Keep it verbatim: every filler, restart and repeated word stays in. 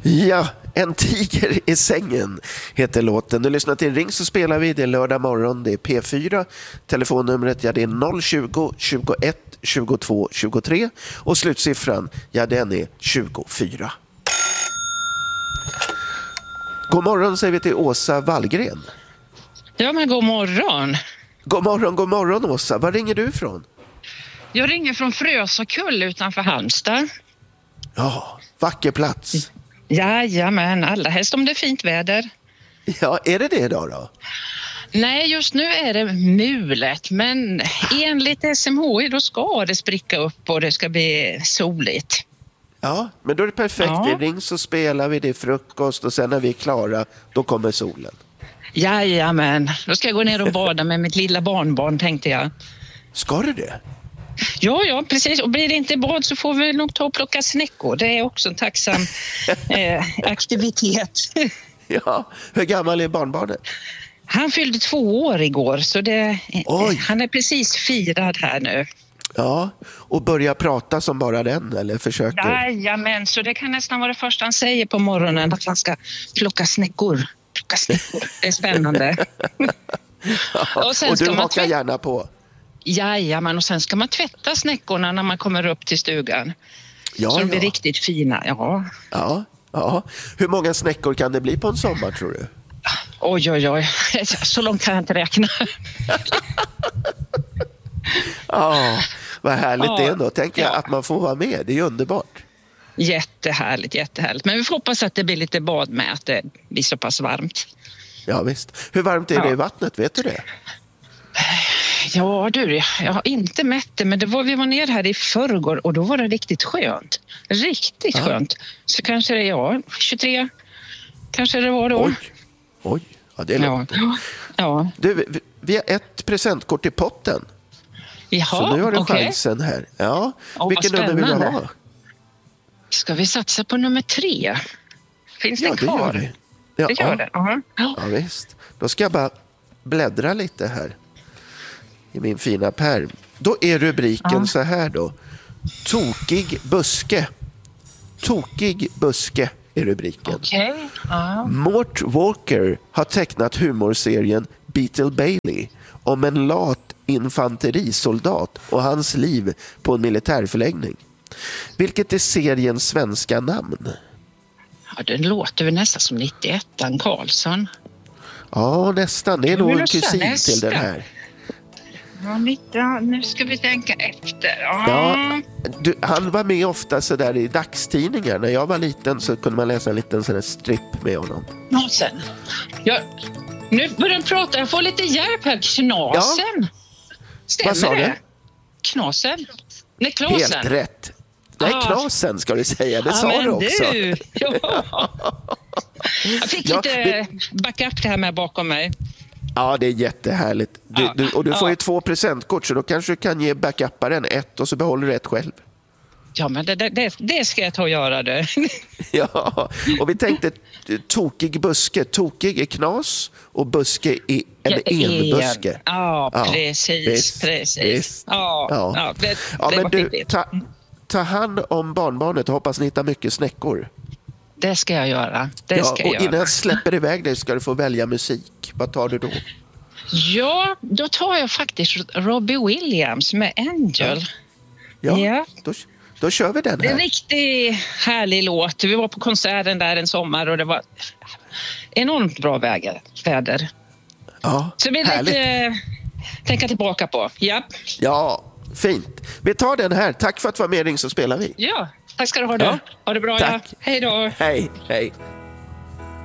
Ja, En tiger i sängen heter låten. Du lyssnar till Ring så spelar vi. Det är lördag morgon, det är P fyra. Telefonnumret, ja det är noll tjugo, tjugoett, tjugotvå, tjugotre. Och slutsiffran, ja den är tjugofyra. God morgon säger vi till Åsa Wallgren. Ja, men god morgon. God morgon, god morgon Åsa. Var ringer du ifrån? Jag ringer från Frösakull utanför Halmstad. Ja, vacker plats. Jajamän, allra helst om det är fint väder. Ja, är det det idag då? Nej, just nu är det mulet, men enligt S M H I då ska det spricka upp och det ska bli soligt. Ja, men då är det perfekt. Ja. Vi ring så spelar vi, det är frukost och sen när vi är klara, då kommer solen. Jajamän, då ska jag gå ner och bada med mitt lilla barnbarn, tänkte jag. Ska du det? Ja, ja, precis. Och blir det inte bad så får vi nog ta och plocka snäckor. Det är också en tacksam eh, aktivitet. Ja, hur gammal är barnbarnet? Han fyllde två år igår, så det, han är precis firad här nu. Ja, och börjar prata som bara den, eller försöker? Jajamän, så det kan nästan vara det första han säger på morgonen, att han ska plocka snäckor. Plocka snäckor, det är spännande. Ja, och, sen och du ska hakar tvätt... gärna på? Jajamän, och sen ska man tvätta snäckorna när man kommer upp till stugan. Ja, så de blir ja. riktigt fina, ja. Ja, ja. Hur många snäckor kan det bli på en sommar, tror du? Oj, oj, oj. Så långt kan jag inte räkna. Ja, vad härligt ja, det är då. Tänk jag ja. att man får vara med. Det är underbart. Jättehärligt, jättehärligt. Men vi får hoppas att det blir lite bad med, att det blir så pass varmt. Ja, visst. Hur varmt är ja. det i vattnet? Vet du det? Ja du, jag har inte mätt det, men det var, vi var ner här i förrgår och då var det riktigt skönt. Riktigt ja. skönt. Så kanske det är, ja, tjugotre kanske det var då. Oj, oj. Ja, det är långt. Ja. Ja. Du, vi har ett presentkort i potten. Jaha, så nu har du okay. chansen här. Ja, oh, vilken nummer vill du ha? Ska vi satsa på nummer tre? Finns ja, den kvar? Ja, det gör det. Ja, det gör det. Uh-huh. Ja, visst. Då ska jag bara bläddra lite här i min fina pärm. Då är rubriken uh. så här då. Tokig buske. Tokig buske är rubriken. Okay. Uh. Mort Walker har tecknat humorserien Beetle Bailey om en lat infanterisoldat och hans liv på en militärförläggning. Vilket är seriens svenska namn? Ja, den låter väl nästan som nittioettan Karlsson. Ja, nästan. Det är nog en kusin nästa. till den här. Ja, nitton, nu ska vi tänka efter. Ja. Ja, du, han var med ofta så där i dagstidningar. När jag var liten så kunde man läsa en liten sån här strip med honom. Knasen. Ja, nu börjar den prata. Jag får lite hjälp här. Knasen. Ja. Stämmer vad sa det? Du? Knasen. Nej, Klasen. Helt rätt. Nej, ah. Klasen ska du säga. Det ja, sa du också. Du. Ja. Jag fick ja, lite det... backup det här med bakom mig. Ja, det är jättehärligt. Du, ja. du, och du får ja. ju två presentkort, så då kanske du kan ge backuparen ett och så behåller du ett själv. Ja, men det, det, det ska jag ta och göra det. Ja, och vi tänkte tokig buske. Tokig är knas och buske är en enbuske. Ja, ja, precis. Visst, precis. Visst. Ja, ja. Ja, det, ja, det men var du, ta, ta hand om barnbarnet och hoppas ni hittar mycket snäckor. Det ska jag göra. Det ja, ska jag och göra. innan jag släpper iväg dig ska du få välja musik. Vad tar du då? Ja, då tar jag faktiskt Robbie Williams med Angel. Ja, ja. Då, då kör vi den här. Det är en riktigt härlig låt. Vi var på konserten där en sommar och det var enormt bra väger, väder. Ja, så det blir härligt. Lite tänka tillbaka på. Ja. Ja, fint. Vi tar den här. Tack för att du var med, Ring så spelar vi. Ja, tack ska du ha. Ja. Ha det bra. Tack. Ja. Hej då. Hej, hej.